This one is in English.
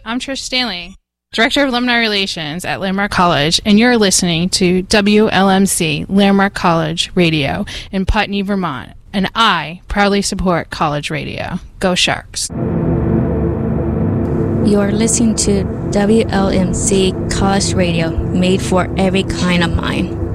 I'm Trish Stanley, Director of Alumni Relations at Landmark College, and you're listening to WLMC, Landmark College Radio in Putney, Vermont, and I proudly support college radio. Go Sharks. You're listening to WLMC College Radio, made for every kind of mind.